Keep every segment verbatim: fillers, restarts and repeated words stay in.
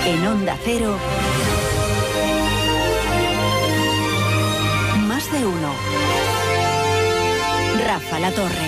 En Onda Cero, Más de Uno. Rafa La Torre.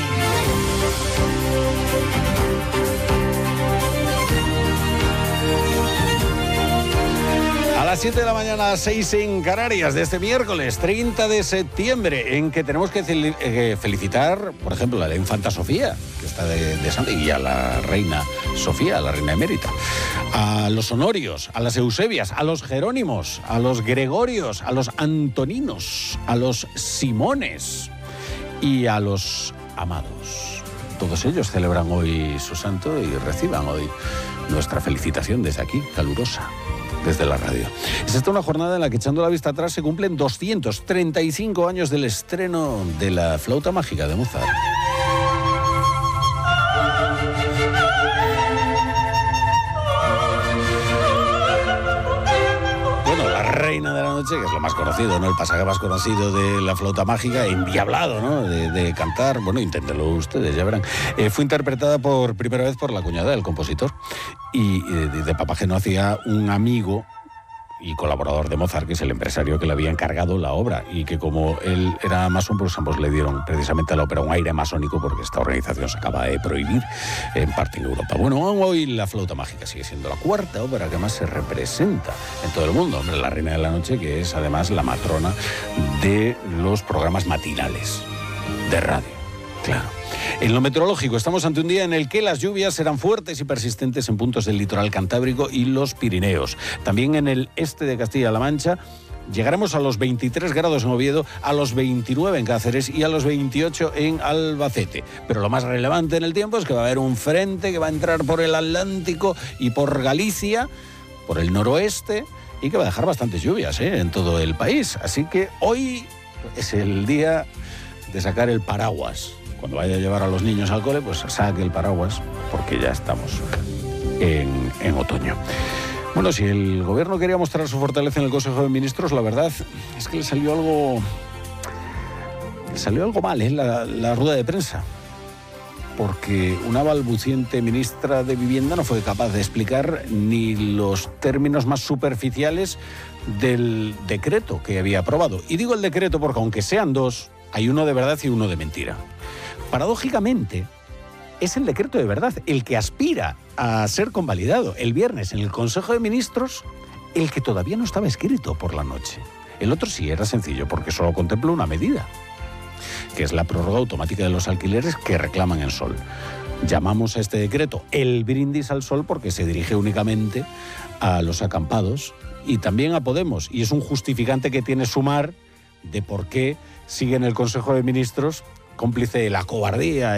A las siete de la mañana, seis en Canarias, de este miércoles treinta de septiembre, en que tenemos que felicitar, por ejemplo, a la infanta Sofía, que está de, de Santa, y a la reina Sofía, a la reina emérita, a los Honorios, a las Eusebias, a los Jerónimos, a los Gregorios, a los Antoninos, a los Simones y a los Amados. Todos ellos celebran hoy su santo y reciban hoy nuestra felicitación desde aquí, calurosa, desde la radio. Es esta una jornada en la que, echando la vista atrás, se cumplen doscientos treinta y cinco años del estreno de la flauta mágica de Mozart. Bueno, la reina de la noche, que es lo más conocido, ¿no? El pasaje más conocido de la flauta mágica, endiablado, ¿no? De, de cantar, bueno, inténtenlo ustedes, ya verán. Eh, fue interpretada por primera vez por la cuñada del compositor, y eh, de, de Papageno hacía un amigo y colaborador de Mozart, que es el empresario que le había encargado la obra, y que, como él era masón, pues ambos le dieron precisamente a la ópera un aire masónico, porque esta organización se acaba de prohibir en parte en Europa. Bueno, hoy la flauta mágica sigue siendo la cuarta ópera que más se representa en todo el mundo. Hombre, la reina de la noche, que es además la matrona de los programas matinales de radio, claro. En lo meteorológico, estamos ante un día en el que las lluvias serán fuertes y persistentes en puntos del litoral cantábrico y los Pirineos. También en el este de Castilla-La Mancha llegaremos a los veintitrés grados en Oviedo, a los veintinueve en Cáceres y a los veintiocho en Albacete. Pero lo más relevante en el tiempo es que va a haber un frente que va a entrar por el Atlántico y por Galicia, por el noroeste, y que va a dejar bastantes lluvias, ¿eh?, en todo el país. Así que hoy es el día de sacar el paraguas. Cuando vaya a llevar a los niños al cole, pues saque el paraguas, porque ya estamos en, en otoño. Bueno, si el gobierno quería mostrar su fortaleza en el Consejo de Ministros, la verdad es que le salió algo, le salió algo mal, ¿eh?, la, la rueda de prensa. Porque una balbuciente ministra de Vivienda no fue capaz de explicar ni los términos más superficiales del decreto que había aprobado. Y digo el decreto porque, aunque sean dos, hay uno de verdad y uno de mentira. Paradójicamente, es el decreto de verdad el que aspira a ser convalidado el viernes en el Consejo de Ministros, el que todavía no estaba escrito por la noche. El otro sí era sencillo, porque solo contempla una medida, que es la prórroga automática de los alquileres que reclaman en Sol. Llamamos a este decreto el brindis al sol porque se dirige únicamente a los acampados y también a Podemos, y es un justificante que tiene Sumar de por qué sigue en el Consejo de Ministros, cómplice de la cobardía